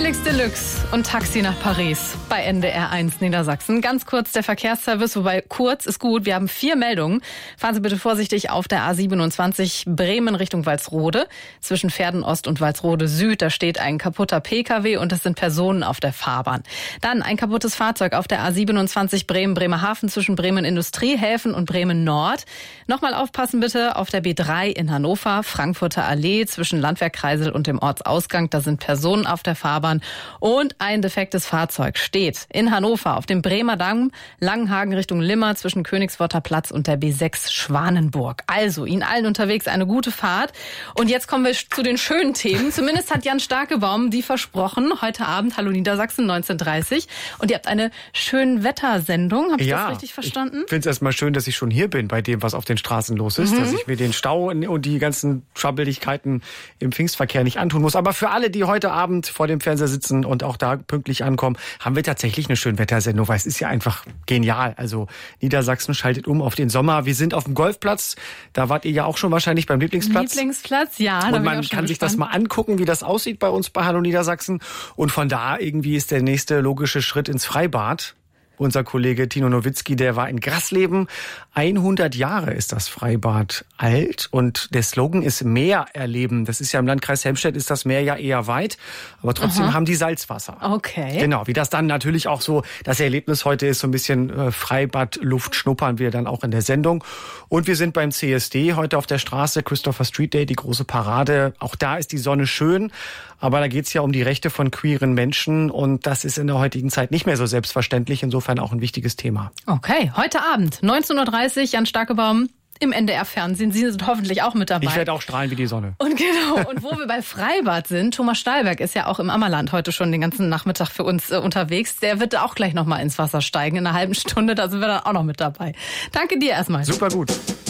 Phoenix Deluxe und Taxi nach Paris bei NDR 1 Niedersachsen. Ganz kurz der Verkehrsservice, wobei kurz ist gut. Wir haben 4 Meldungen. Fahren Sie bitte vorsichtig auf der A27 Bremen Richtung Walsrode. Zwischen Pferden-Ost und Walsrode Süd, da steht ein kaputter Pkw und es sind Personen auf der Fahrbahn. Dann ein kaputtes Fahrzeug auf der A27 Bremen-Bremerhaven zwischen Bremen Industriehäfen und Bremen Nord. Nochmal aufpassen bitte auf der B3 in Hannover, Frankfurter Allee zwischen Landwehrkreisel und dem Ortsausgang. Da sind Personen auf der Fahrbahn und ein defektes Fahrzeug steht in Hannover auf dem Bremer Damm, Langenhagen Richtung Limmer zwischen Königsworter Platz und der B6 Schwanenburg. Also Ihnen allen unterwegs eine gute Fahrt. Und jetzt kommen wir zu den schönen Themen. Zumindest hat Jan Starkebaum die versprochen. Heute Abend, Hallo Niedersachsen, 19:30. Und ihr habt eine schönen Wettersendung. Habe ich das richtig verstanden? Ich finde es erstmal schön, dass ich schon hier bin bei dem, was auf den Straßen los ist. Dass ich mir den Stau und die ganzen Schwabbeligkeiten im Pfingstverkehr nicht antun muss. Aber für alle, die heute Abend vor dem Fernseher sitzen und auch da pünktlich ankommen, haben wir tatsächlich eine Schönwettersendung, weil es ist ja einfach genial. Also Niedersachsen schaltet um auf den Sommer. Wir sind auf dem Golfplatz. Da wart ihr ja auch schon wahrscheinlich beim Lieblingsplatz. Ja. Und man kann sich das mal angucken, wie das aussieht bei uns bei Hallo Niedersachsen. Und von da irgendwie ist der nächste logische Schritt ins Freibad. Unser Kollege Tino Nowitzki, der war in Grasleben. 100 Jahre ist das Freibad alt und der Slogan ist Meer erleben. Das ist ja im Landkreis Helmstedt, ist das Meer ja eher weit, aber trotzdem haben die Salzwasser. Okay. Genau, wie das dann natürlich auch so das Erlebnis heute ist, so ein bisschen Freibadluft schnuppern wir dann auch in der Sendung. Und wir sind beim CSD heute auf der Straße, Christopher Street Day, die große Parade. Auch da ist die Sonne schön, aber da geht's ja um die Rechte von queeren Menschen und das ist in der heutigen Zeit nicht mehr so selbstverständlich. Insofern auch ein wichtiges Thema. Okay, heute Abend, 19:30 Uhr, Jan Starkebaum im NDR-Fernsehen. Sie sind hoffentlich auch mit dabei. Ich werde auch strahlen wie die Sonne. Und genau, und wo wir bei Freibad sind, Thomas Stahlberg ist ja auch im Ammerland heute schon den ganzen Nachmittag für uns unterwegs. Der wird auch gleich nochmal ins Wasser steigen in einer halben Stunde. Da sind wir dann auch noch mit dabei. Danke dir erstmal. Super gut.